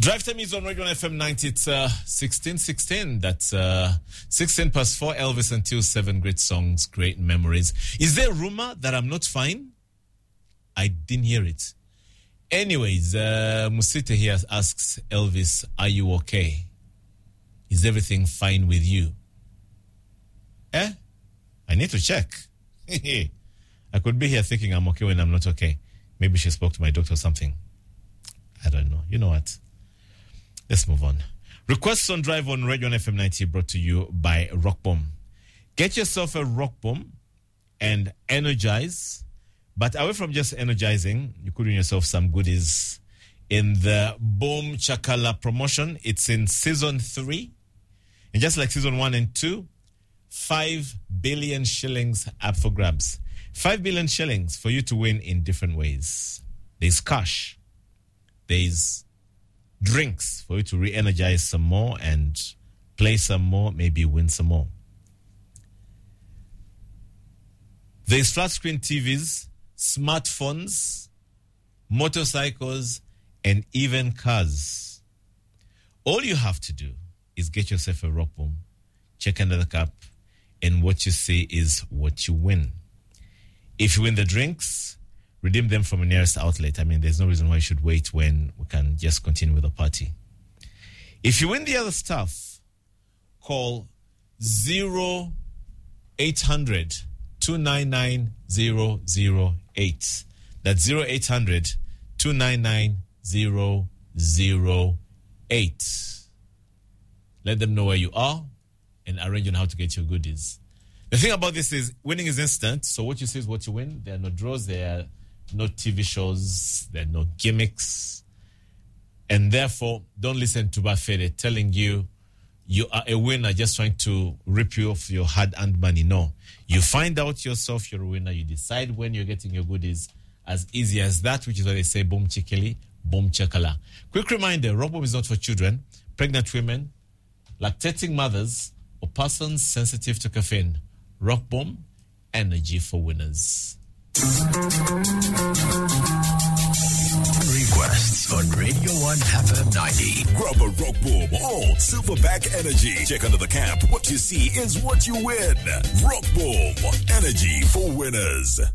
Drive Time is on Radio FM 90. It's 16:16. That's 16 past 4. Elvis until 7. Great songs, great memories. Is there a rumor that I'm not fine? I didn't hear it. Anyways, Musite here asks Elvis, are you okay? Is everything fine with you? I need to check. I could be here thinking I'm okay when I'm not okay. Maybe she spoke to my doctor or something. I don't know. You know what? Let's move on. Requests on Drive on Radio FM 90 brought to you by Rock Bomb. Get yourself a Rock Bomb and energize. But away from just energizing, you could win yourself some goodies in the Boom Chakala promotion. It's in season 3. And just like season 1 and 2, 5 billion shillings up for grabs. 5 billion shillings for you to win in different ways. There's cash. There's drinks for you to re-energize some more and play some more, maybe win some more. There's flat screen TVs, smartphones, motorcycles, and even cars. All you have to do is get yourself a Rock Bomb, check under the cap, and what you see is what you win. If you win the drinks, redeem them from a nearest outlet. I mean, there's no reason why you should wait when we can just continue with the party. If you win the other stuff, call 0800 299 008. That's 0800 299 008. Let them know where you are and arrange on how to get your goodies. The thing about this is winning is instant. So what you see is what you win. There are no draws. There are no TV shows. There are no gimmicks. And therefore, don't listen to Bafere telling you you are a winner just trying to rip you off your hard-earned money. No. You find out yourself you're a winner. You decide when you're getting your goodies. As easy as that, which is why they say boom chikili, boom chakala. Quick reminder, Rock Bomb is not for children, pregnant women, lactating mothers, or persons sensitive to caffeine. Rock Bomb, energy for winners. Requests on Radio 1 FM 90. Grab a Rock Bomb or Silverback Energy. Check under the cap. What you see is what you win. Rock Bomb, energy for winners.